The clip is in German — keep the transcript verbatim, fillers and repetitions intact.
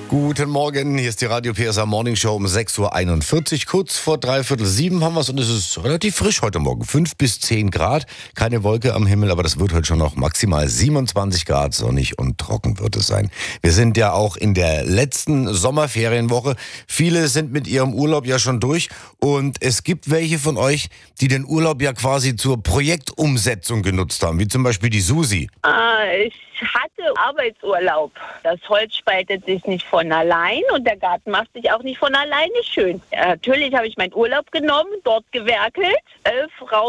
Guten Morgen, hier ist die Radio P S A Morning Show um sechs Uhr einundvierzig. Kurz vor dreiviertel sieben haben wir es und es ist relativ frisch heute Morgen. fünf bis zehn Grad, keine Wolke am Himmel, aber das wird heute schon noch maximal siebenundzwanzig Grad, sonnig und trocken wird es sein. Wir sind ja auch in der letzten Sommerferienwoche. Viele sind mit ihrem Urlaub ja schon durch und es gibt welche von euch, die den Urlaub ja quasi zur Projektumsetzung genutzt haben, wie zum Beispiel die Susi. Ah, ich hatte Arbeitsurlaub. Das Holz spaltet sich nicht von allein und der Garten macht sich auch nicht von alleine schön. Ja, natürlich habe ich meinen Urlaub genommen, dort gewerkelt, elf